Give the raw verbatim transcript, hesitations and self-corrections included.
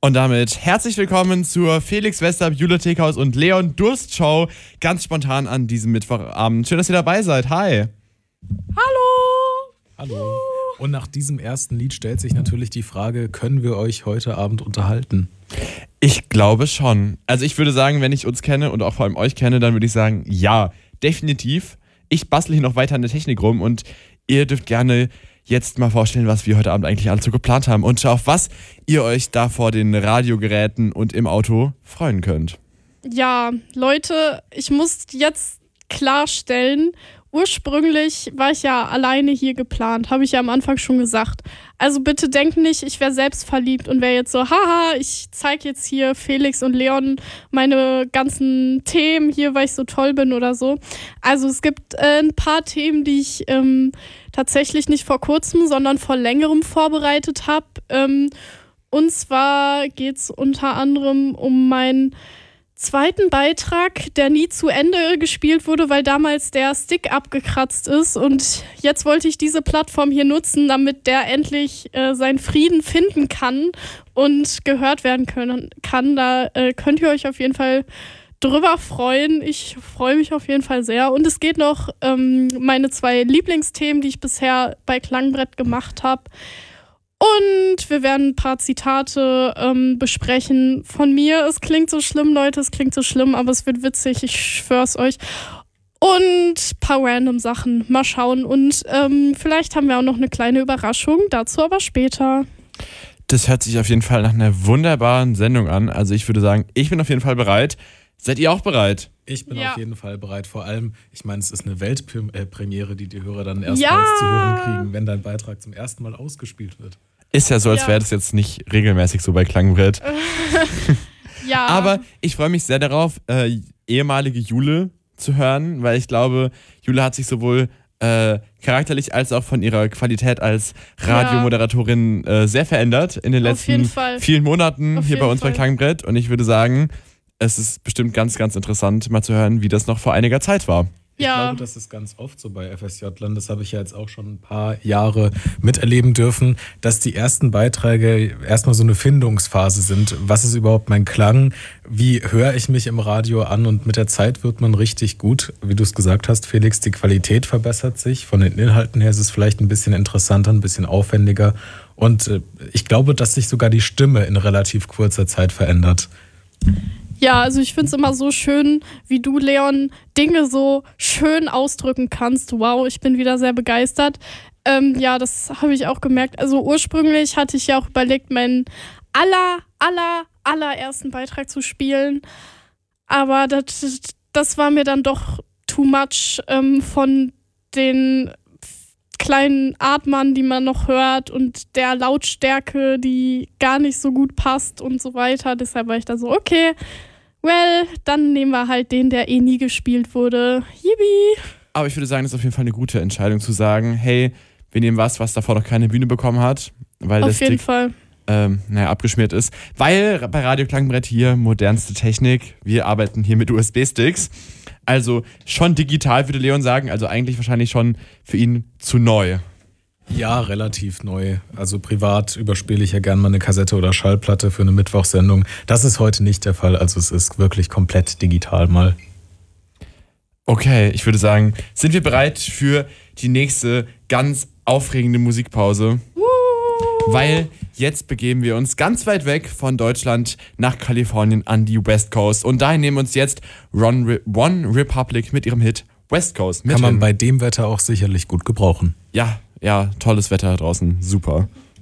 Und damit herzlich willkommen zur Felix Westab, Jule Teckhaus und Leon Durst Show. Ganz spontan an diesem Mittwochabend. Schön, dass ihr dabei seid. Hi. Hallo. Hallo. Und nach diesem ersten Lied stellt sich natürlich die Frage, können wir euch heute Abend unterhalten? Ich glaube schon. Also ich würde sagen, wenn ich uns kenne und auch vor allem euch kenne, dann würde ich sagen, ja, definitiv. Ich bastle hier noch weiter an der Technik rum und ihr dürft gerne jetzt mal vorstellen, was wir heute Abend eigentlich alle so geplant haben und auf was ihr euch da vor den Radiogeräten und im Auto freuen könnt. Ja, Leute, ich muss jetzt klarstellen, ursprünglich war ich ja alleine hier geplant, habe ich ja am Anfang schon gesagt. Also bitte denkt nicht, ich wäre selbst verliebt und wäre jetzt so, haha, ich zeige jetzt hier Felix und Leon meine ganzen Themen hier, weil ich so toll bin oder so. Also es gibt äh, ein paar Themen, die ich ähm, tatsächlich nicht vor kurzem, sondern vor längerem vorbereitet habe. Ähm, und zwar geht es unter anderem um meinen zweiten Beitrag, der nie zu Ende gespielt wurde, weil damals der Stick abgekratzt ist. Und jetzt wollte ich diese Plattform hier nutzen, damit der endlich äh, seinen Frieden finden kann und gehört werden können kann. Da äh, könnt ihr euch auf jeden Fall drüber freuen. Ich freue mich auf jeden Fall sehr. Und es geht noch ähm, meine zwei Lieblingsthemen, die ich bisher bei Klangbrett gemacht habe. Und wir werden ein paar Zitate ähm, besprechen von mir. Es klingt so schlimm, Leute, es klingt so schlimm, aber es wird witzig, ich schwör's euch. Und ein paar random Sachen. Mal schauen. Und ähm, vielleicht haben wir auch noch eine kleine Überraschung, dazu aber später. Das hört sich auf jeden Fall nach einer wunderbaren Sendung an. Also ich würde sagen, ich bin auf jeden Fall bereit. Seid ihr auch bereit? Ich bin ja. auf jeden Fall bereit. Vor allem, ich meine, es ist eine Weltpremiere, die die Hörer dann erstmals ja. zu hören kriegen, wenn dein Beitrag zum ersten Mal ausgespielt wird. Ist ja so, als ja. wäre das jetzt nicht regelmäßig so bei Klangbrett. ja. Aber ich freue mich sehr darauf, äh, ehemalige Jule zu hören, weil ich glaube, Jule hat sich sowohl äh, charakterlich als auch von ihrer Qualität als Radiomoderatorin äh, sehr verändert in den letzten vielen Monaten Auf hier bei uns Fall. bei Klangbrett. Und ich würde sagen, es ist bestimmt ganz, ganz interessant, mal zu hören, wie das noch vor einiger Zeit war. Ich ja. glaube, das ist ganz oft so bei F S J-Lern. Das habe ich ja jetzt auch schon ein paar Jahre miterleben dürfen, dass die ersten Beiträge erstmal so eine Findungsphase sind. Was ist überhaupt mein Klang? Wie höre ich mich im Radio an? Und mit der Zeit wird man richtig gut. Wie du es gesagt hast, Felix, die Qualität verbessert sich. Von den Inhalten her ist es vielleicht ein bisschen interessanter, ein bisschen aufwendiger. Und ich glaube, dass sich sogar die Stimme in relativ kurzer Zeit verändert. Ja, also ich finde es immer so schön, wie du, Leon, Dinge so schön ausdrücken kannst. Wow, ich bin wieder sehr begeistert. Ähm, ja, das habe ich auch gemerkt. Also ursprünglich hatte ich ja auch überlegt, meinen aller, aller, allerersten Beitrag zu spielen. Aber das, das war mir dann doch too much ähm, von den kleinen Atmern, die man noch hört und der Lautstärke, die gar nicht so gut passt und so weiter. Deshalb war ich da so, okay, well, dann nehmen wir halt den, der eh nie gespielt wurde. Yippie! Aber ich würde sagen, das ist auf jeden Fall eine gute Entscheidung zu sagen, hey, wir nehmen was, was davor noch keine Bühne bekommen hat, weil auf das jeden Stick, Fall. Ähm, naja, abgeschmiert ist. Weil bei Radio Klangbrett hier modernste Technik, wir arbeiten hier mit U S B-Sticks. Also schon digital, würde Leon sagen, also eigentlich wahrscheinlich schon für ihn zu neu. Ja, relativ neu. Also privat überspiele ich ja gerne mal eine Kassette oder Schallplatte für eine Mittwochssendung. Das ist heute nicht der Fall, also es ist wirklich komplett digital mal. Okay, ich würde sagen, sind wir bereit für die nächste ganz aufregende Musikpause? Weil jetzt begeben wir uns ganz weit weg von Deutschland nach Kalifornien an die West Coast. Und dahin nehmen uns jetzt One Republic mit ihrem Hit West Coast mit. Kann man hin. bei dem Wetter auch sicherlich gut gebrauchen. Ja, ja, tolles Wetter draußen, super.